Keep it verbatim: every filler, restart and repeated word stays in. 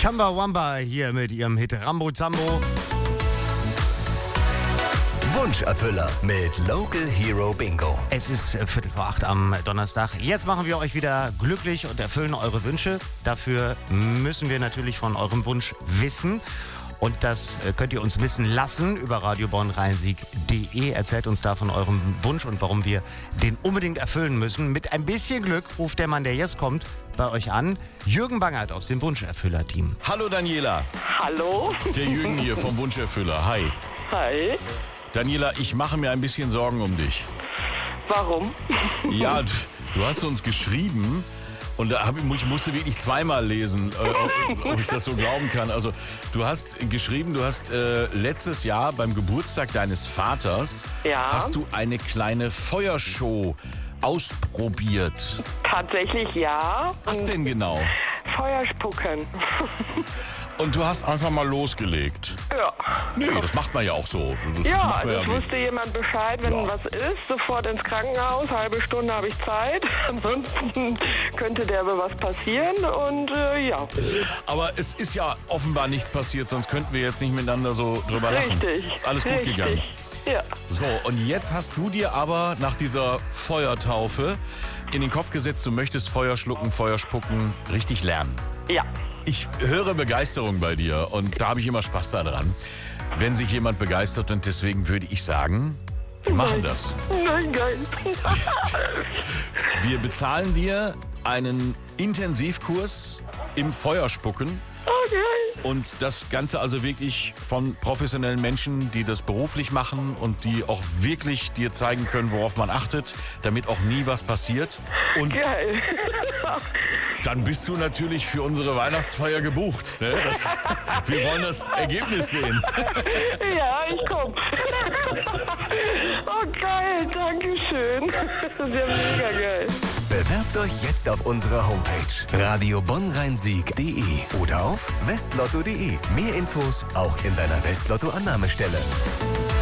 Chamba Wamba hier mit ihrem Hit Rambo Zambo. Wunscherfüller mit Local Hero Bingo. Es ist Viertel vor acht am Donnerstag. Jetzt machen wir euch wieder glücklich und erfüllen eure Wünsche. Dafür müssen wir natürlich von eurem Wunsch wissen. Und das könnt ihr uns wissen lassen über radio bonn rhein-sieg punkt de. Erzählt uns da von eurem Wunsch und warum wir den unbedingt erfüllen müssen. Mit ein bisschen Glück ruft der Mann, der jetzt kommt, bei euch an. Jürgen Bangert aus dem Wunscherfüller-Team. Hallo Daniela. Hallo. Der Jürgen hier vom Wunscherfüller. Hi. Hi. Daniela, ich mache mir ein bisschen Sorgen um dich. Warum? Ja, du, du hast uns geschrieben und da hab ich, ich musste wirklich zweimal lesen, äh, ob, ob ich das so glauben kann. Also du hast geschrieben, du hast äh, letztes Jahr beim Geburtstag deines Vaters Ja. hast du eine kleine Feuershow ausprobiert. Tatsächlich ja. Was denn genau? Feuerspucken. Und du hast einfach mal losgelegt. Ja. Nee, das macht man ja auch so. Das Ja, macht man also es ja wusste jemand Bescheid, wenn Ja. was ist, sofort ins Krankenhaus, halbe Stunde habe ich Zeit, ansonsten könnte derbe was passieren und äh, ja. Aber es ist ja offenbar nichts passiert, sonst könnten wir jetzt nicht miteinander so drüber lachen. Richtig. Ist alles gut Richtig. gegangen. Ja. So, und jetzt hast du dir aber nach dieser Feuertaufe in den Kopf gesetzt, du möchtest Feuer schlucken, Feuer spucken, richtig lernen. Ja. Ich höre Begeisterung bei dir und da habe ich immer Spaß daran, wenn sich jemand begeistert, und deswegen würde ich sagen, wir machen das. Nein, geil. Wir bezahlen dir einen Intensivkurs im Feuerspucken. Okay. Und das Ganze also wirklich von professionellen Menschen, die das beruflich machen und die auch wirklich dir zeigen können, worauf man achtet, damit auch nie was passiert. Und Geil. dann bist du natürlich für unsere Weihnachtsfeier gebucht. Ne? Das, wir wollen das Ergebnis sehen. Ja, ich komm. Oh geil, danke schön. Das ist ja mega geil. Bewerbt euch jetzt auf unserer Homepage radio bonn rhein-sieg punkt de oder auf westlotto punkt de. Mehr Infos auch in deiner Westlotto-Annahmestelle.